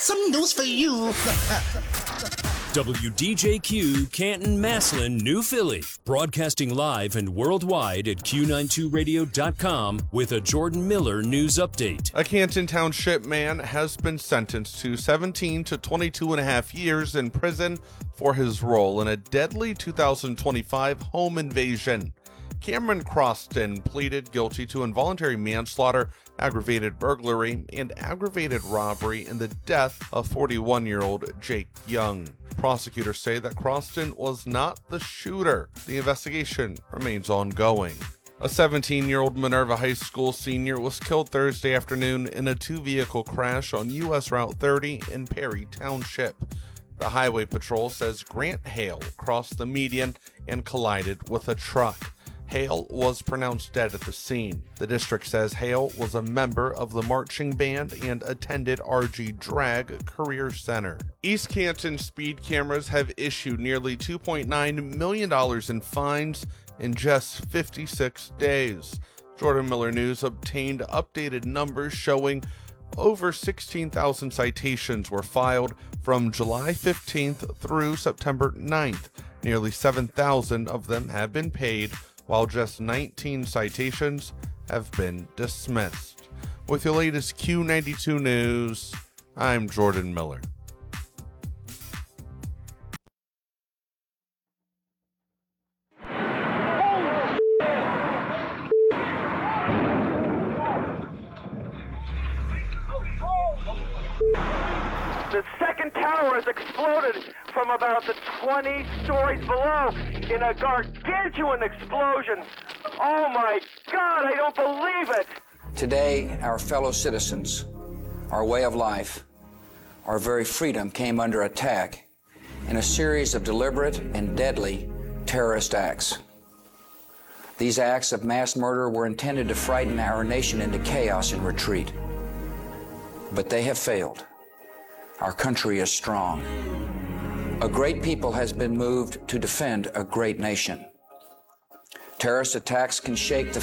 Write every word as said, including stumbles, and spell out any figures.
some news for you. W D J Q, Canton, Massillon, New Philly. Broadcasting live and worldwide at Q ninety-two radio dot com with a Jordan Miller news update. A Canton Township man has been sentenced to seventeen to twenty-two and a half years in prison for his role in a deadly two thousand twenty-five home invasion. Cameron Croston pleaded guilty to involuntary manslaughter, aggravated burglary, and aggravated robbery in the death of forty-one-year-old Jake Young. Prosecutors say that Croston was not the shooter. The investigation remains ongoing. A seventeen-year-old Minerva High School senior was killed Thursday afternoon in a two-vehicle crash on U S Route thirty in Perry Township. The Highway Patrol says Grant Hale crossed the median and collided with a truck. Hale was pronounced dead at the scene. The district says Hale was a member of the marching band and attended R G Drag Career Center. East Canton speed cameras have issued nearly two point nine million dollars in fines in just fifty-six days. Jordan Miller News obtained updated numbers showing over sixteen thousand citations were filed from July fifteenth through September ninth. Nearly seven thousand of them have been paid, while just nineteen citations have been dismissed. With your latest Q ninety-two news, I'm Jordan Miller. The second tower has exploded from about the twenty stories below in a gargantuan explosion. Oh my God, I don't believe it! Today, our fellow citizens, our way of life, our very freedom came under attack in a series of deliberate and deadly terrorist acts. These acts of mass murder were intended to frighten our nation into chaos and retreat. But they have failed. Our country is strong. A great people has been moved to defend a great nation. Terrorist attacks can shake the